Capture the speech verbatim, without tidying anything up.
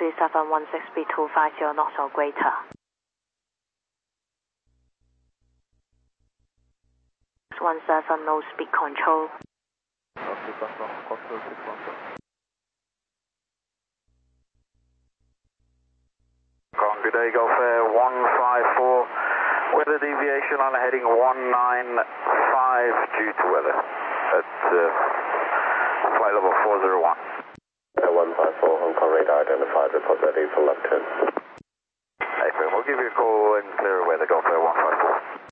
three seven one six speed two five zero knots or greater. one seven, no speed control. Good day, Golf Air one five four, weather deviation on heading one nine five due to weather at uh, flight level four zero one. one five four, Hong Kong radar identified, report ready for left turn. Okay, we'll give you a call in clear weather, Golf Air one five four.